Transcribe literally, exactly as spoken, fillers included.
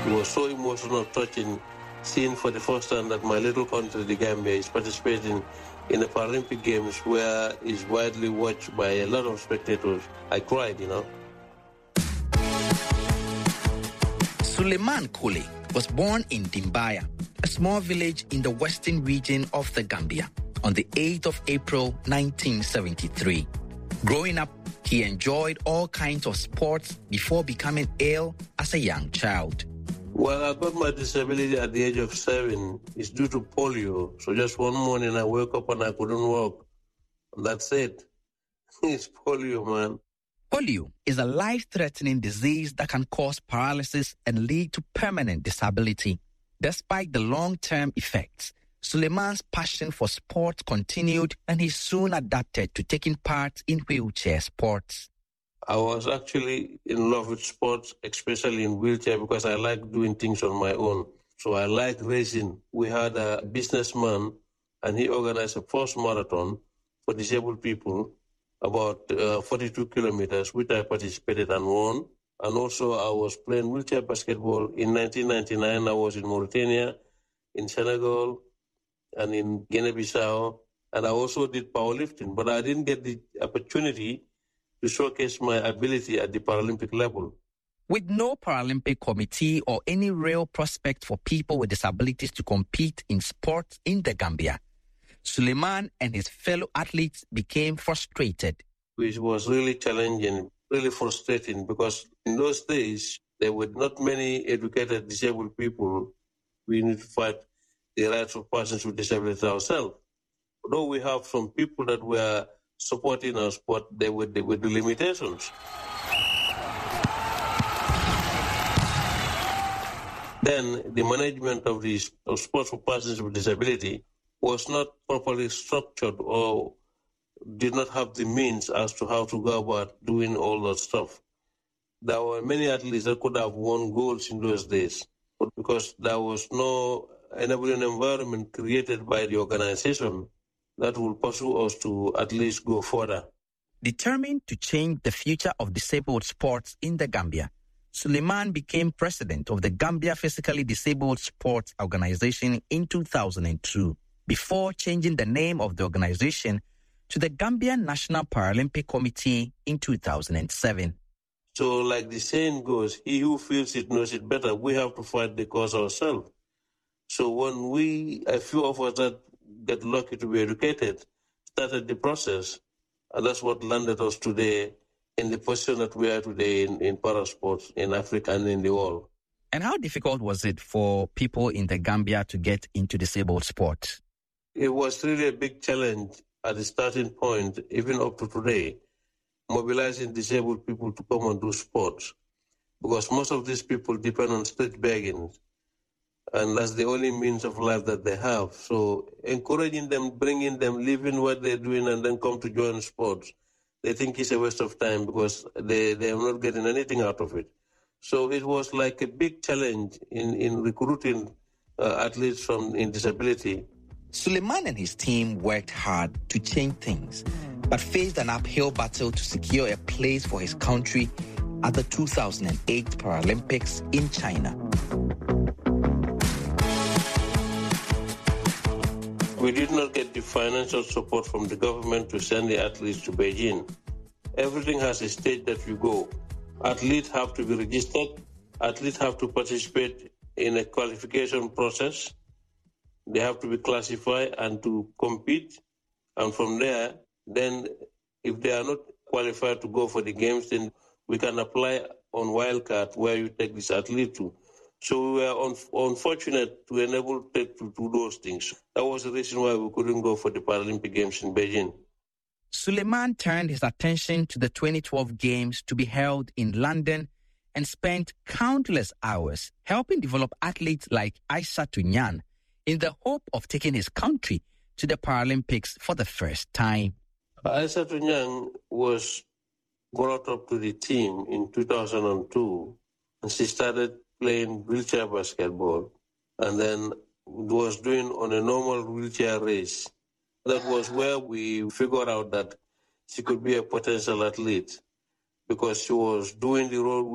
It was so emotional, touching, seeing for the first time that my little country, the Gambia, is participating in the Paralympic Games where it's widely watched by a lot of spectators. I cried, you know. Suleiman Kole was born in Dimbaya, a small village in the western region of the Gambia, on the eighth of April nineteen seventy-three. Growing up, he enjoyed all kinds of sports before becoming ill as a young child. Well, I got my disability at the age of seven. It's due to polio. So just one morning I woke up and I couldn't walk. And that's it. It's polio, man. Polio is a life-threatening disease that can cause paralysis and lead to permanent disability. Despite the long-term effects, Suleiman's passion for sport continued and he soon adapted to taking part in wheelchair sports. I was actually in love with sports, especially in wheelchair, because I like doing things on my own. So I like racing. We had a businessman, and he organized a first marathon for disabled people, about uh, forty-two kilometers, which I participated and won. And also I was playing wheelchair basketball. In nineteen ninety-nine, I was in Mauritania, in Senegal, and in Guinea-Bissau. And I also did powerlifting, but I didn't get the opportunity to showcase my ability at the Paralympic level. With no Paralympic committee or any real prospect for people with disabilities to compete in sports in the Gambia, Suleiman and his fellow athletes became frustrated. Which was really challenging, really frustrating, because in those days, there were not many educated disabled people. We need to fight the rights of persons with disabilities ourselves. Although we have some people that were supporting us, but they were, they were the limitations. Then the management of the of sports for persons with disability was not properly structured or did not have the means as to how to go about doing all that stuff. There were many athletes that could have won goals in those days, but because there was no enabling environment created by the organization that will pursue us to at least go further. Determined to change the future of disabled sports in the Gambia, Suleiman became president of the Gambia Physically Disabled Sports Organization in two thousand two, before changing the name of the organization to the Gambian National Paralympic Committee in two thousand seven. So like the saying goes, he who feels it knows it better. We have to fight the cause ourselves. So when we, a few of us that get lucky to be educated, started the process, and that's what landed us today in the position that we are today in, in parasports in Africa and in the world. And how difficult was it for people in the Gambia to get into disabled sports? It was really a big challenge at the starting point, even up to today, mobilizing disabled people to come and do sports, because most of these people depend on street begging, and that's the only means of life that they have. So encouraging them, bringing them, leaving what they're doing, and then come to join sports, they think it's a waste of time because they, they are not getting anything out of it. So it was like a big challenge in, in recruiting uh, athletes from in disability. Suleiman and his team worked hard to change things, but faced an uphill battle to secure a place for his country at the two thousand eight Paralympics in China. We did not get the financial support from the government to send the athletes to Beijing. Everything has a stage that you go. Athletes have to be registered. Athletes have to participate in a qualification process. They have to be classified and to compete. And from there, then if they are not qualified to go for the games, then we can apply on wildcard where you take this athlete to. So we were un- unfortunate to enable to, to do those things. That was the reason why we couldn't go for the Paralympic Games in Beijing. Suleiman turned his attention to the twenty twelve Games to be held in London and spent countless hours helping develop athletes like Aissatou Nyan in the hope of taking his country to the Paralympics for the first time. Aissatou Nyan was brought up to the team in two thousand two, and she started playing wheelchair basketball, and then was doing on a normal wheelchair race. That was where we figured out that she could be a potential athlete, because she was doing the role